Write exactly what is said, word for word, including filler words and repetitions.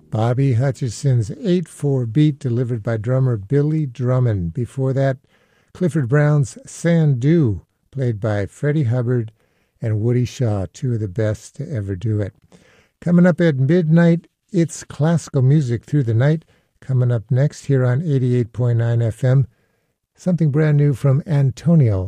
Bobby Hutcherson's eight four beat delivered by drummer Billy Drummond. Before that, Clifford Brown's Sandu, played by Freddie Hubbard and Woody Shaw, two of the best to ever do it. Coming up at midnight, it's classical music through the night. Coming up next here on eighty-eight point nine F M, something brand new from Antonio